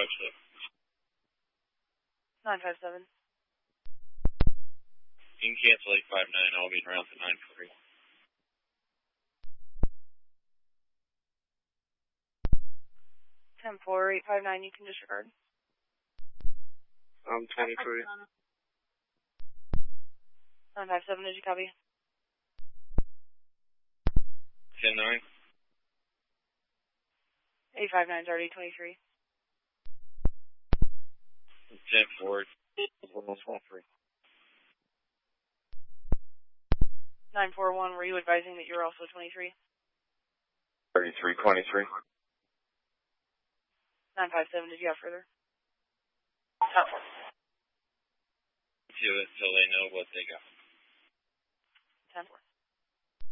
957. You can cancel 859. I'll be around to 940. 10-4-859, you can disregard. 23. 957, did you copy? 10-9. 859's already 23. 10-4. 1-3. 941, were you advising that you're also 23? 33-23. 957, did you have further? Until they know what they got.